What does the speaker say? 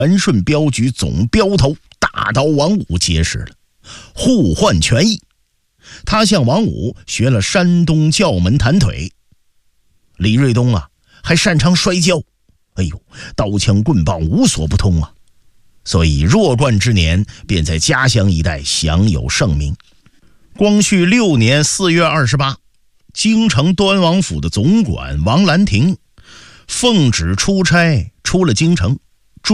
元顺镖局总镖头大刀王五结识了，互换权益。他向王五学了山东教门弹腿，李瑞东还擅长摔跤，刀枪棍棒无所不通啊，所以弱冠之年便在家乡一带享有盛名。光绪6年4月28，京城端王府的总管王兰亭奉旨出差出了京城，